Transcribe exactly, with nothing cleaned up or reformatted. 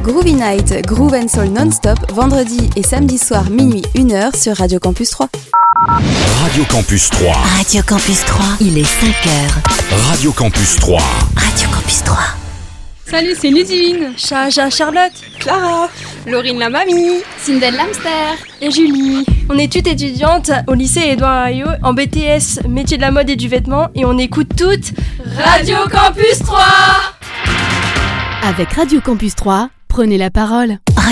Groovy Night, Groove and Soul non-stop, vendredi et samedi soir minuit une heure sur Radio Campus trois. Radio Campus trois. Radio Campus trois, il est cinq heures. Radio Campus trois. Radio Campus trois. Salut, c'est Ludivine, Chaja, Charlotte, Clara, Laurine la mamie, Sindel l'hamster et Julie. On est toutes étudiantes au lycée Édouard Herriot en B T S métier de la mode et du vêtement et on écoute toutes Radio Campus trois. Avec Radio Campus trois, prenez la parole.